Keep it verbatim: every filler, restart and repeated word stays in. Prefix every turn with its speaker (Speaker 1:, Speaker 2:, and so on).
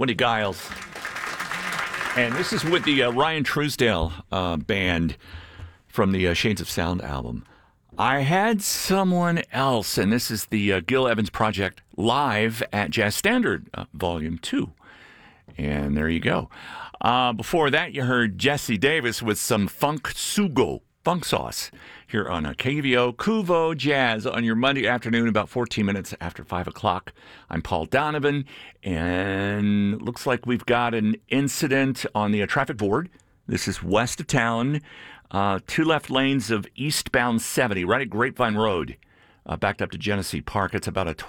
Speaker 1: Wendy Giles. And this is with the uh, Ryan Truesdale uh, band from the uh, Shades of Sound album. I had someone else, and this is the uh, Gil Evans Project live at Jazz Standard uh, Volume two. And there you go. Uh, before that, you heard Jesse Davis with some Funk Sugo, Funk Sauce, here on a K V O Kuvo Jazz on your Monday afternoon, about fourteen minutes after five o'clock. I'm Paul Donovan, and looks like we've got an incident on the uh, traffic board. This is west of town, uh, two left lanes of eastbound seventy, right at Grapevine Road, uh, backed up to Genesee Park. It's about a